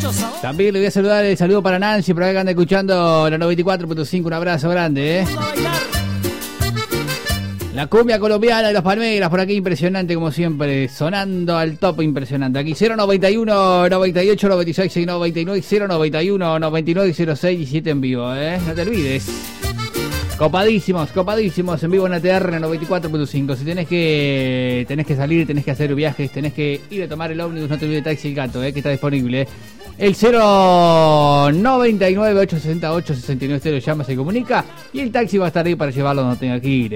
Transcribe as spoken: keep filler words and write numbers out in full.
También le voy a saludar, el saludo para Nancy, por acá que anda escuchando la noventa y cuatro punto cinco. Un abrazo grande, ¿eh? La cumbia colombiana de los Palmeras, por aquí impresionante como siempre, sonando al top, impresionante. Aquí cero noventa y uno, noventa y ocho, noventa y seis, noventa y nueve, cero noventa y uno, noventa y nueve, cero seis y siete en vivo, ¿eh? No te olvides. Copadísimos, copadísimos en vivo en A T R noventa y cuatro punto cinco. Si tenés que tenés que salir, tenés que hacer viajes, tenés que ir a tomar el ómnibus, no te olvides de Taxi El Gato, ¿eh? Que está disponible, ¿eh? El cero noventa y nueve, ochocientos sesenta y ocho, sesenta y nueve cero llama, se comunica y el taxi va a estar ahí para llevarlo donde tenga que ir.